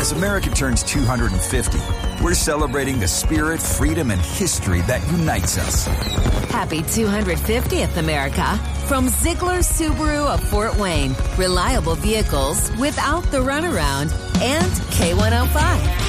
As America turns 250, we're celebrating the spirit, freedom, and history that unites us. Happy 250th, America. From Ziegler Subaru of Fort Wayne. Reliable vehicles without the runaround. And K105.